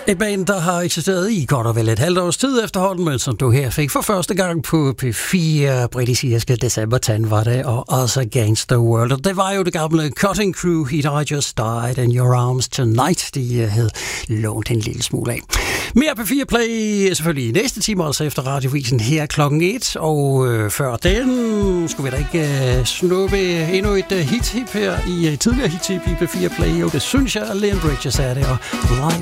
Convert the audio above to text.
Et band, der har eksisteret i godt og vel et halvt års tid efterhånden, men som du her fik for første gang på P4 britiske decembertan var det, og Us Against the World. Og det var jo det gamle Cutting Crew, Heat I Just Died in Your Arms Tonight, de havde lånt en lille smule af. Mere P4 Play selvfølgelig i næste time, altså efter Radiovisen her klokken 1, og før den skulle vi da ikke snuppe endnu et hit her i tidligere hit i P4 Play. Jo, det synes jeg, Leon Bridges er det, og Live